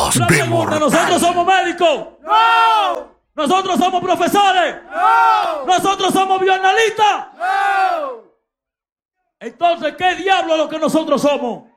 Los Bemortales. ¿Nosotros somos médicos? ¡No! ¿Nosotros somos profesores? ¡No! ¿Nosotros somos bioanalistas? ¡No! Entonces, ¿qué diablo es lo que nosotros somos?